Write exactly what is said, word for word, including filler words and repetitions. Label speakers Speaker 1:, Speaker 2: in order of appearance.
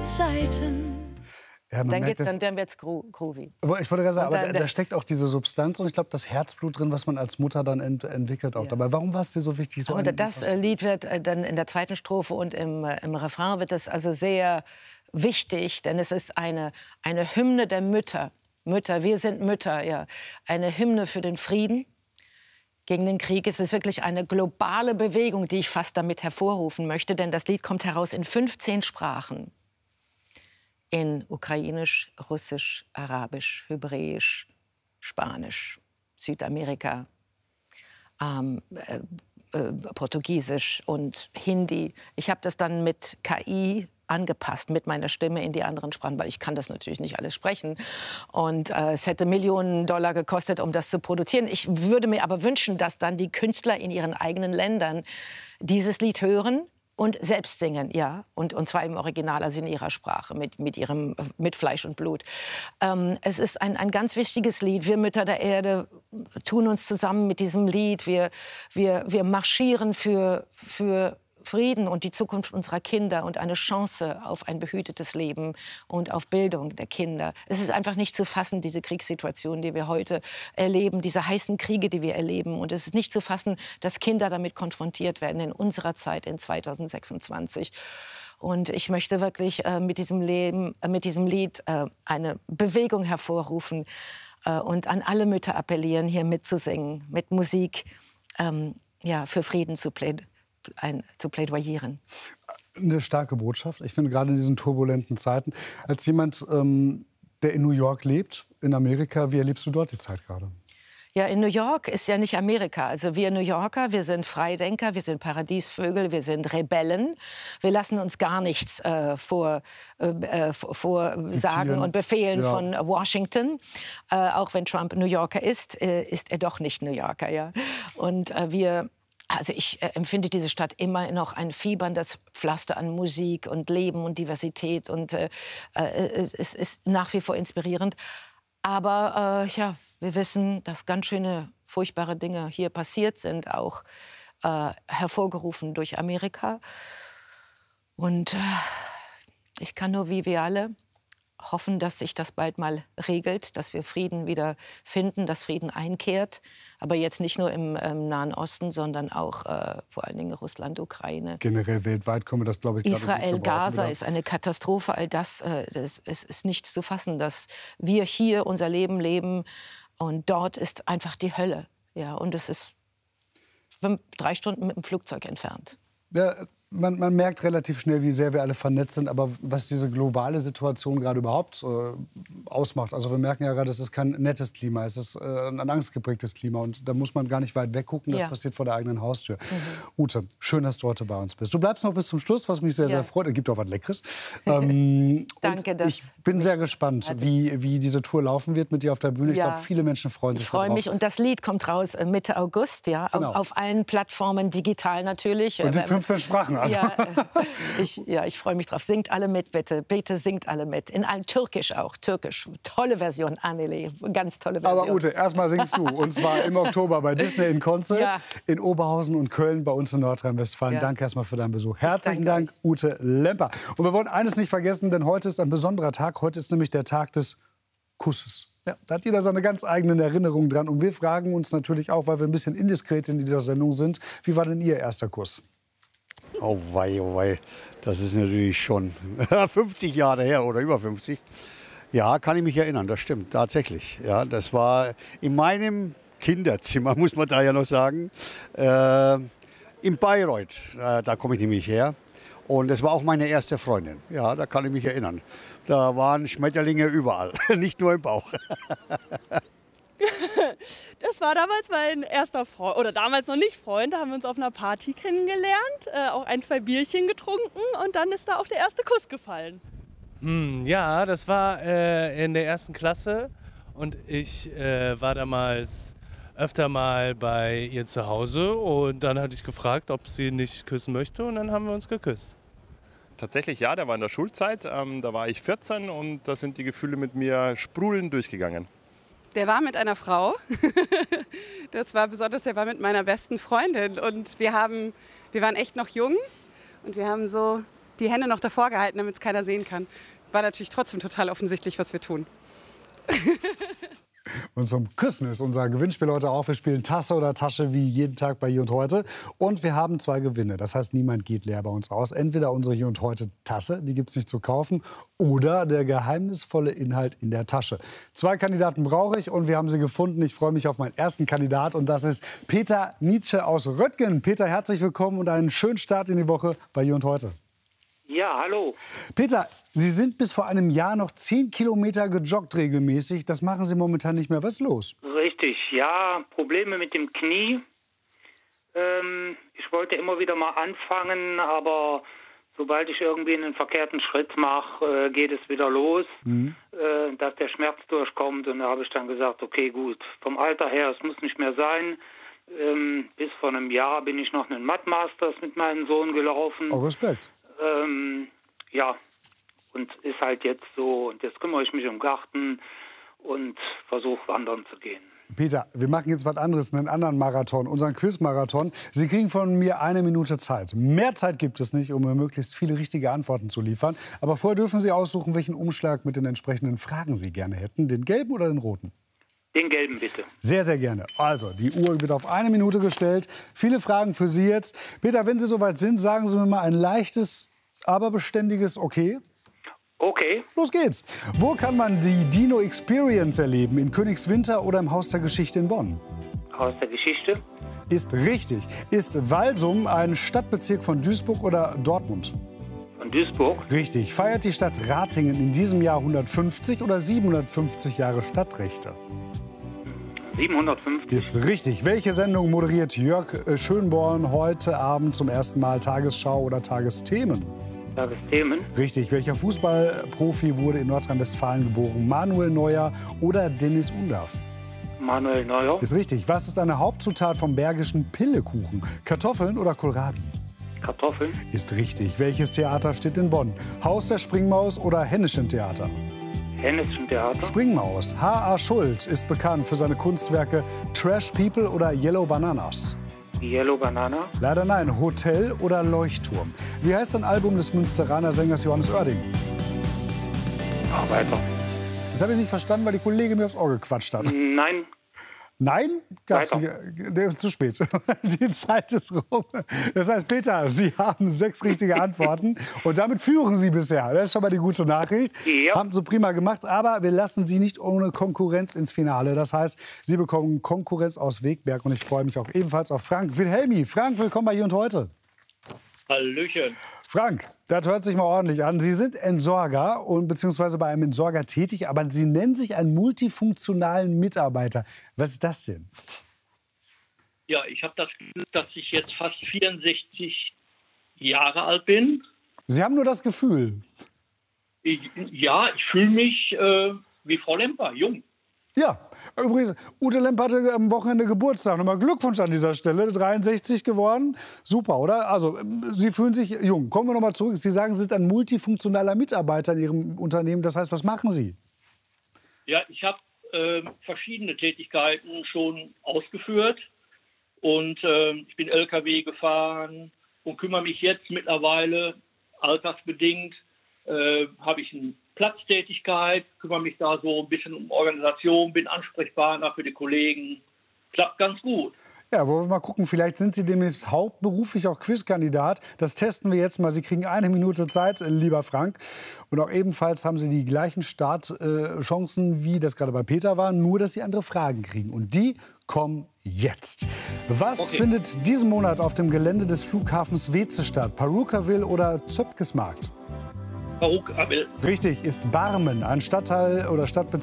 Speaker 1: Zeiten.
Speaker 2: Ja,
Speaker 3: dann geht's, dann, dann wird's gro groovy.
Speaker 2: Aber ich wollte gerade sagen,
Speaker 3: Und
Speaker 2: aber
Speaker 3: dann-
Speaker 2: da, da steckt auch diese Substanz und ich glaube, das Herzblut drin, was man als Mutter dann ent
Speaker 3: Ja.
Speaker 2: entwickelt auch dabei. Warum war es dir so wichtig? So
Speaker 3: Und
Speaker 2: ein-
Speaker 3: das äh, Lied wird äh, dann in der zweiten Strophe und im, äh, im Refrain wird es also sehr wichtig, denn es ist eine, eine Hymne der Mütter. Mütter, wir sind Mütter, ja. Eine Hymne für den Frieden gegen den Krieg. Es ist wirklich eine globale Bewegung, die ich fast damit hervorrufen möchte, denn das Lied kommt heraus in fünfzehn Sprachen. In Ukrainisch, Russisch, Arabisch, Hebräisch, Spanisch, Südamerika, ähm, äh, äh, Portugiesisch und Hindi. Ich habe das dann mit K I angepasst, mit meiner Stimme in die anderen Sprachen, weil ich kann das natürlich nicht alles sprechen. Und äh, es hätte Millionen Dollar gekostet, um das zu produzieren. Ich würde mir aber wünschen, dass dann die Künstler in ihren eigenen Ländern dieses Lied hören und selbst singen, ja, und, und zwar im Original, also in ihrer Sprache, mit, mit, ihrem, mit Fleisch und Blut. Ähm, es ist ein, ein ganz wichtiges Lied. Wir Mütter der Erde tun uns zusammen mit diesem Lied. Wir, wir, wir marschieren für, für Frieden und die Zukunft unserer Kinder und eine Chance auf ein behütetes Leben und auf Bildung der Kinder. Es ist einfach nicht zu fassen, diese Kriegssituation, die wir heute erleben, diese heißen Kriege, die wir erleben. Und es ist nicht zu fassen, dass Kinder damit konfrontiert werden in unserer Zeit, in zweitausendsechsundzwanzig. Und ich möchte wirklich äh, mit, diesem Leben, äh, mit diesem Lied äh, eine Bewegung hervorrufen äh, und an alle Mütter appellieren, hier mitzusingen, mit Musik ähm, ja, für Frieden zu plädieren. Ein, zu plädoyieren.
Speaker 2: Eine starke Botschaft. Ich finde gerade in diesen turbulenten Zeiten, als jemand, ähm, der in New York lebt, in Amerika, wie erlebst du dort die Zeit gerade?
Speaker 3: Ja, in New York ist ja nicht Amerika. Also wir New Yorker, wir sind Freidenker, wir sind Paradiesvögel, wir sind Rebellen. Wir lassen uns gar nichts äh, vor, äh, vor sagen und befehlen
Speaker 2: ja.
Speaker 3: von Washington. Äh, auch wenn Trump New Yorker ist, äh, ist er doch nicht New Yorker. Ja? Und äh, wir Also ich äh, empfinde diese Stadt immer noch ein fieberndes Pflaster an Musik und Leben und Diversität. Und äh, äh, es, es ist nach wie vor inspirierend. Aber äh, ja, wir wissen, dass ganz schöne, furchtbare Dinge hier passiert sind, auch äh, hervorgerufen durch Amerika. Und äh, ich kann nur, wie wir alle, hoffen, dass sich das bald mal regelt, dass wir Frieden wieder finden, dass Frieden einkehrt. Aber jetzt nicht nur im, im Nahen Osten, sondern auch äh, vor allen Dingen Russland, Ukraine.
Speaker 2: Generell weltweit kommen wir das, glaube ich,
Speaker 3: Israel, Gaza ist eine Katastrophe. All das, äh, das es ist nicht zu fassen, dass wir hier unser Leben leben und dort ist einfach die Hölle. Ja, und es ist fünf, drei Stunden mit dem Flugzeug entfernt.
Speaker 2: Ja, man, man merkt relativ schnell, wie sehr wir alle vernetzt sind. Aber was diese globale Situation gerade überhaupt äh, ausmacht. Also wir merken ja gerade, es ist kein nettes Klima. Es ist äh, ein angstgeprägtes Klima. Und da muss man gar nicht weit weggucken. Das
Speaker 3: ja.
Speaker 2: passiert vor der eigenen Haustür.
Speaker 3: Mhm.
Speaker 2: Ute, schön, dass du heute bei uns bist. Du bleibst noch bis zum Schluss, was mich sehr,
Speaker 3: ja.
Speaker 2: sehr freut. Es gibt auch was Leckeres. ähm,
Speaker 3: Danke, das
Speaker 2: ich bin sehr gespannt, wie, wie diese Tour laufen wird mit dir auf der Bühne. Ich
Speaker 3: ja.
Speaker 2: glaube, viele Menschen freuen sich
Speaker 3: Ich freue
Speaker 2: darauf.
Speaker 3: mich. Und das Lied kommt raus äh, Mitte August. Ja,
Speaker 2: Genau.
Speaker 3: auf, auf allen Plattformen, digital natürlich.
Speaker 2: Und in fünfzehn Sprachen. Also.
Speaker 3: Ja, äh, ich, ja, ich freue mich drauf. Singt alle mit, bitte. Bitte singt alle mit. In allen Türkisch auch. Türkisch. Tolle Version, Anneli. Ganz tolle Version.
Speaker 2: Aber Ute, erstmal singst du. Und zwar im Oktober bei Disney in Konzert,
Speaker 3: Ja.
Speaker 2: in Oberhausen und Köln bei uns in Nordrhein-Westfalen.
Speaker 3: Ja.
Speaker 2: Danke erstmal für deinen Besuch. Herzlichen
Speaker 3: Danke
Speaker 2: Dank, Ute Lemper. Und wir wollen eines nicht vergessen, denn heute ist ein besonderer Tag. Heute ist nämlich der Tag des Kusses. Ja, da hat jeder seine ganz eigenen Erinnerungen dran. Und wir fragen uns natürlich auch, weil wir ein bisschen indiskret in dieser Sendung sind, wie war denn Ihr erster Kuss?
Speaker 4: Oh wei, oh wei, das ist natürlich schon fünfzig Jahre her oder über fünfzig. Ja, kann ich mich erinnern, das stimmt, tatsächlich. Ja, das war in meinem Kinderzimmer, muss man da ja noch sagen, äh, in Bayreuth, äh, da komme ich nämlich her. Und das war auch meine erste Freundin, ja, da kann ich mich erinnern. Da waren Schmetterlinge überall, nicht nur im Bauch.
Speaker 5: Das war damals mein erster Freund, oder damals noch nicht Freund, da haben wir uns auf einer Party kennengelernt, äh, auch ein, zwei Bierchen getrunken und dann ist da auch der erste Kuss gefallen.
Speaker 6: Hm, ja, das war äh, in der ersten Klasse und ich äh, war damals öfter mal bei ihr zu Hause und dann hatte ich gefragt, ob sie nicht küssen möchte und dann haben wir uns geküsst.
Speaker 7: Tatsächlich ja, der war in der Schulzeit, ähm, da war ich vierzehn und da sind die Gefühle mit mir sprudelnd durchgegangen.
Speaker 8: Der war mit einer Frau. Das war besonders, der war mit meiner besten Freundin. Und wir, haben, wir waren echt noch jung. Und wir haben so die Hände noch davor gehalten, damit es keiner sehen kann. War natürlich trotzdem total offensichtlich, was wir tun.
Speaker 2: Und zum Küssen ist unser Gewinnspiel heute auch. Wir spielen Tasse oder Tasche wie jeden Tag bei Hier und Heute. Und wir haben zwei Gewinne. Das heißt, niemand geht leer bei uns aus. Entweder unsere Hier und Heute Tasse, die gibt es nicht zu kaufen, oder der geheimnisvolle Inhalt in der Tasche. Zwei Kandidaten brauche ich und wir haben sie gefunden. Ich freue mich auf meinen ersten Kandidat und das ist Peter Nietzsche aus Röttgen. Peter, herzlich willkommen und einen schönen Start in die Woche bei Hier und Heute.
Speaker 1: Ja, hallo.
Speaker 2: Peter, Sie sind bis vor einem Jahr noch zehn Kilometer gejoggt regelmäßig. Das machen Sie momentan nicht mehr. Was ist los?
Speaker 1: Richtig, ja, Probleme mit dem Knie. Ähm, ich wollte immer wieder mal anfangen, aber sobald ich irgendwie einen verkehrten Schritt mache, äh, geht es wieder los, mhm. äh, dass der Schmerz durchkommt. Und da habe ich dann gesagt, okay, gut, vom Alter her, es muss nicht mehr sein. Ähm, bis vor einem Jahr bin ich noch einen Mud-Masters mit meinem Sohn gelaufen.
Speaker 2: Oh, Respekt.
Speaker 1: Ähm, ja, und ist halt jetzt so. Und jetzt kümmere ich mich um Garten und versuche wandern zu gehen.
Speaker 2: Peter, wir machen jetzt was anderes, einen anderen Marathon, unseren Quiz-Marathon. Sie kriegen von mir eine Minute Zeit. Mehr Zeit gibt es nicht, um mir möglichst viele richtige Antworten zu liefern. Aber vorher dürfen Sie aussuchen, welchen Umschlag mit den entsprechenden Fragen Sie gerne hätten. Den gelben oder den roten?
Speaker 1: Den gelben, bitte.
Speaker 2: Sehr, sehr gerne. Also, die Uhr wird auf eine Minute gestellt. Viele Fragen für Sie jetzt. Peter, wenn Sie soweit sind, sagen Sie mir mal ein leichtes, aber beständiges Okay.
Speaker 1: Okay.
Speaker 2: Los geht's. Wo kann man die Dino Experience erleben? In Königswinter oder im Haus der Geschichte in Bonn?
Speaker 1: Haus der Geschichte.
Speaker 2: Ist richtig. Ist Walsum ein Stadtbezirk von Duisburg oder Dortmund?
Speaker 1: Von Duisburg.
Speaker 2: Richtig. Feiert die Stadt Ratingen in diesem Jahr hundertfünfzig oder siebenhundertfünfzig Jahre Stadtrechte?
Speaker 1: siebenhundertfünfzig.
Speaker 2: Ist richtig. Welche Sendung moderiert Jörg Schönborn heute Abend zum ersten Mal? Tagesschau oder Tagesthemen?
Speaker 1: Tagesthemen.
Speaker 2: Richtig. Welcher Fußballprofi wurde in Nordrhein-Westfalen geboren? Manuel Neuer oder Dennis Undaff?
Speaker 1: Manuel Neuer.
Speaker 2: Ist richtig. Was ist eine Hauptzutat vom bergischen Pillekuchen? Kartoffeln oder Kohlrabi?
Speaker 1: Kartoffeln.
Speaker 2: Ist richtig. Welches Theater steht in Bonn? Haus der Springmaus oder Hennischen Theater?
Speaker 1: Hennischen Theater.
Speaker 2: Springmaus. H A. Schulz ist bekannt für seine Kunstwerke Trash People oder Yellow Bananas.
Speaker 1: Yellow Banana.
Speaker 2: Leider nein. Hotel oder Leuchtturm. Wie heißt ein Album des Münsteraner Sängers Johannes Oerding?
Speaker 1: Ah, weiter.
Speaker 2: Das habe ich nicht verstanden, weil die Kollegin mir aufs Ohr gequatscht hat.
Speaker 1: Nein.
Speaker 2: Nein? Gab's nicht. Zu spät. Die Zeit ist rum. Das heißt, Peter, Sie haben sechs richtige Antworten. Und damit führen Sie bisher. Das ist schon mal die gute Nachricht.
Speaker 1: Ja.
Speaker 2: Haben Sie prima gemacht. Aber wir lassen Sie nicht ohne Konkurrenz ins Finale. Das heißt, Sie bekommen Konkurrenz aus Wegberg. Und ich freue mich auch ebenfalls auf Frank Wilhelmi. Frank, willkommen bei Hier und Heute.
Speaker 9: Hallöchen.
Speaker 2: Frank, das hört sich mal ordentlich an. Sie sind Entsorger und beziehungsweise bei einem Entsorger tätig, aber Sie nennen sich einen multifunktionalen Mitarbeiter. Was ist das denn?
Speaker 9: Ja, ich habe das Gefühl, dass ich jetzt fast vierundsechzig Jahre alt bin.
Speaker 2: Sie haben nur das Gefühl?
Speaker 9: Ich, ja, ich fühle mich äh, wie Frau Lemper, jung.
Speaker 2: Ja, übrigens, Ute Lemp hatte am Wochenende Geburtstag. Nochmal Glückwunsch an dieser Stelle, dreiundsechzig geworden. Super, oder? Also, Sie fühlen sich jung. Kommen wir nochmal zurück. Sie sagen, Sie sind ein multifunktionaler Mitarbeiter in Ihrem Unternehmen. Das heißt, was machen Sie?
Speaker 9: Ja, ich habe äh, verschiedene Tätigkeiten schon ausgeführt. Und äh, ich bin L K W gefahren und kümmere mich jetzt mittlerweile, altersbedingt, äh, habe ich einen Platztätigkeit, kümmere mich da so ein bisschen um Organisation, bin Ansprechpartner für die Kollegen. Klappt ganz gut.
Speaker 2: Ja, wollen wir mal gucken, vielleicht sind Sie demnächst hauptberuflich auch Quizkandidat. Das testen wir jetzt mal. Sie kriegen eine Minute Zeit, lieber Frank. Und auch ebenfalls haben Sie die gleichen Startchancen, wie das gerade bei Peter war, nur dass Sie andere Fragen kriegen. Und die kommen jetzt. Was
Speaker 9: Okay.
Speaker 2: findet diesen Monat auf dem Gelände des Flughafens Weeze statt? Purukaville oder Zöpkesmarkt?
Speaker 9: Purukaville.
Speaker 2: Richtig, ist Barmen ein Stadtteil oder Stadtbezirk